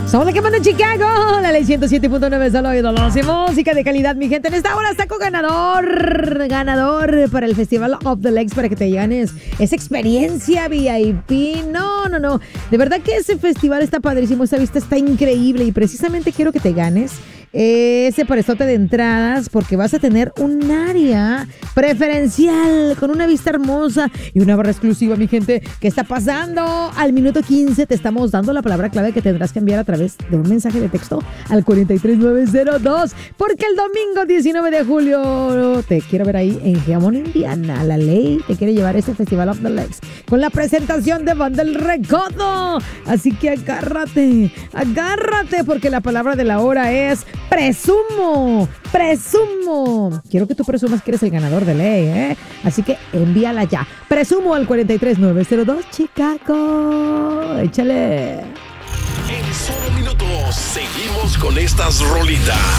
Somos la que manda en Chicago, la ley 107.9 solo oídos y música de calidad, mi gente. En esta hora está con ganador para el Festival of the Lakes, para que te ganes esa experiencia VIP. No. De verdad que ese festival está padrísimo, esa vista está increíble y precisamente quiero que te ganes ese parezote de entradas porque vas a tener un área preferencial con una vista hermosa y una barra exclusiva, mi gente. ¿Qué está pasando? Al minuto 15 te estamos dando la palabra clave que tendrás que enviar a través de un mensaje de texto al 43902, porque el domingo 19 de julio te quiero ver ahí en Jamón, Indiana. La ley te quiere llevar a este Festival of the Lakes con la presentación de Banda El Recodo. Así que agárrate, porque la palabra de la hora es presumo. Quiero que tú presumas que eres el ganador de ley, ¿eh? Así que envíala ya. Presumo al 43902, Chicago. Échale. En solo minutos seguimos con estas rolitas.